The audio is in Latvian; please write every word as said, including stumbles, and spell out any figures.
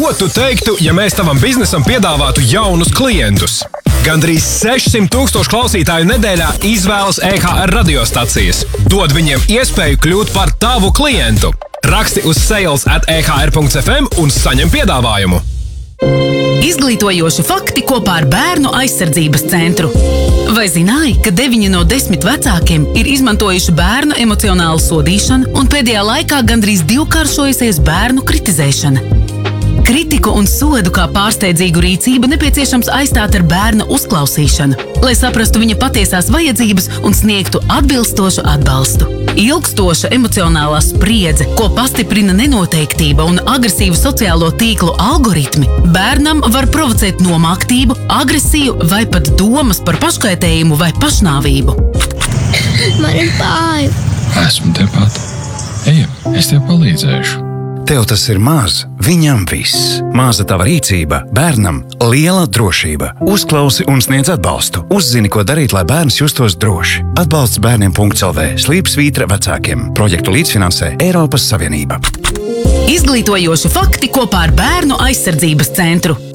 Ko tu teiktu, ja mēs tavam biznesam piedāvātu jaunus klientus? Gandrīz sešsimt tūkstoši klausītāju nedēļā izvēlas E H R radiostacijas. Dod viņiem iespēju kļūt par tavu klientu. Raksti uz sales at e h r punkts f m un saņem piedāvājumu. Izglītojoši fakti kopā ar Bērnu aizsardzības centru. Vai zināji, ka deviņi no desmit vecākiem ir izmantojuši bērnu emocionālu sodīšanu un pēdējā laikā gandrīz divkāršojusies bērnu kritizēšana? Kritiku un sodu kā pārsteidzīgu rīcību nepieciešams aizstāt ar bērna uzklausīšanu, lai saprastu viņa patiesās vajadzības un sniegtu atbilstošu atbalstu. Ilgstoša emocionālā spriedze, ko pastiprina nenoteiktība un agresīvu sociālo tīklu algoritmi, bērnam var provocēt nomāktību, agresiju vai pat domas par paškaitējumu vai pašnāvību. Man ir bāja. Esmu tepat. Ejam, es tev palīdzēšu. Tev tas ir maz, viņam viss. Maza tava rīcība, bērnam liela drošība. Uzklausi un sniedz atbalstu. Uzzini, ko darīt, lai bērns justos droši. Atbalsts bērniem punkts l v. Slīpsvītra vecākiem. Projektu līdzfinansē Eiropas Savienība. Izglītojoši fakti kopā ar Bērnu aizsardzības centru.